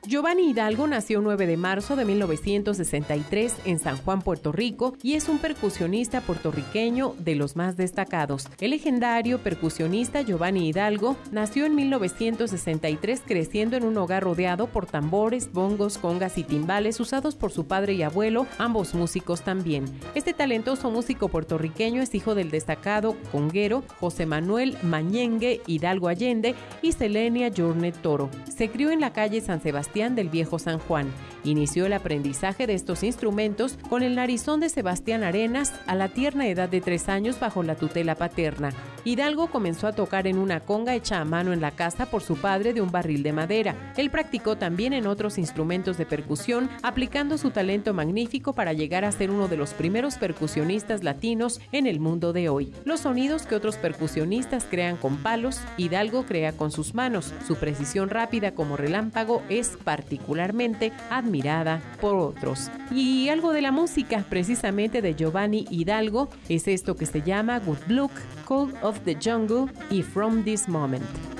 Giovanni Hidalgo nació 9 de marzo de 1963 en San Juan, Puerto Rico, y es un percusionista puertorriqueño de los más destacados. El legendario percusionista Giovanni Hidalgo nació en 1963 creciendo en un hogar rodeado por tambores, bongos, congas y timbales usados por su padre y abuelo, ambos músicos también. Este talentoso músico puertorriqueño es hijo del destacado conguero José Manuel Mañengue Hidalgo Allende y Selenia Jornet Toro. Se crió en la calle San Sebastián del Viejo San Juan. Inició el aprendizaje de estos instrumentos con el narizón de Sebastián Arenas a la tierna edad de 3 años bajo la tutela paterna. Hidalgo comenzó a tocar en una conga hecha a mano en la casa por su padre de un barril de madera. Él practicó también en otros instrumentos de percusión, aplicando su talento magnífico para llegar a ser uno de los primeros percusionistas latinos en el mundo de hoy. Los sonidos que otros percusionistas crean con palos, Hidalgo crea con sus manos. Su precisión rápida como relámpago es particularmente admirada por otros. Y algo de la música, precisamente de Giovanni Hidalgo, es esto que se llama Good Luck, Call of the Jungle y From This Moment.